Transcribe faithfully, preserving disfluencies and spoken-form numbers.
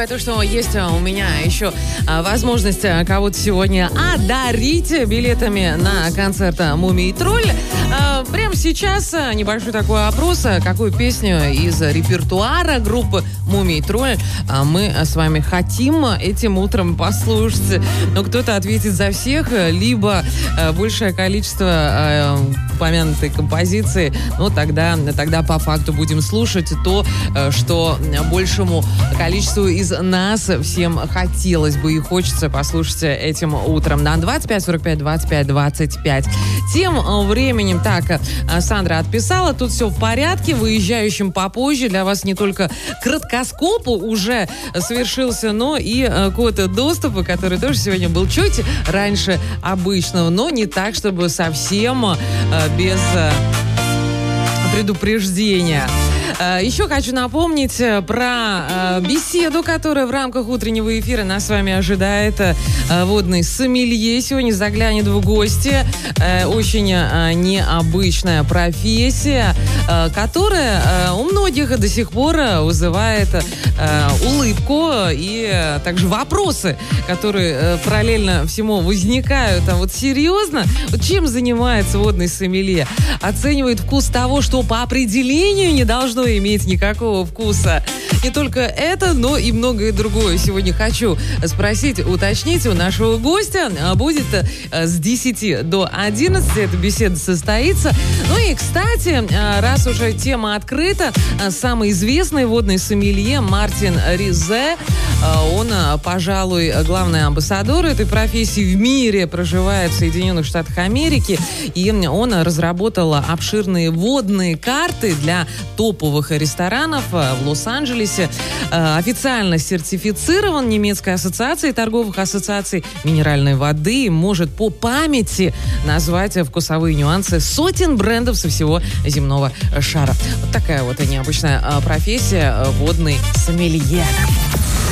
учитывая то, что есть у меня еще возможность кого-то сегодня одарить билетами на концерт «Мумий Тролль», прямо сейчас небольшой такой опрос, какую песню из репертуара группы «Мумий Тролль» мы с вами хотим этим утром послушать. Но кто-то ответит за всех, либо большее количество упомянутой композиции, ну тогда, тогда по факту будем слушать то, что большему количеству из нас всем хотелось бы и хочется послушать этим утром. На двадцать пять сорок пять двадцать пять двадцать пять. Тем временем, так, Сандра отписала, тут все в порядке, выезжающим попозже. Для вас не только краткоскоп уже совершился, но и код доступа, который тоже сегодня был чуть раньше обычного, но не так, чтобы совсем без предупреждения. Еще хочу напомнить про беседу, которая в рамках утреннего эфира нас с вами ожидает. Водный сомелье сегодня заглянет в гости. Очень необычная профессия, которая у многих до сих пор вызывает улыбку и также вопросы, которые параллельно всему возникают. А вот серьезно, вот чем занимается водный сомелье? Оценивает вкус того, что по определению не должно иметь никакого вкуса. Не только это, но и многое другое. Сегодня хочу спросить, уточнить у нашего гостя. Будет с десяти до одиннадцати эта беседа состоится. Ну и, кстати, раз уже тема открыта, самый известный водный сомелье Мартин Ризе, он, пожалуй, главный амбассадор этой профессии в мире, проживает в Соединенных Штатах Америки, и он разработал обширные водные карты для топовых ресторанов в Лос-Анджелесе. Официально сертифицирован немецкой ассоциацией торговых ассоциаций минеральной воды, может по памяти назвать вкусовые нюансы сотен брендов со всего земного шара. Вот такая вот необычная профессия — водный сомелье.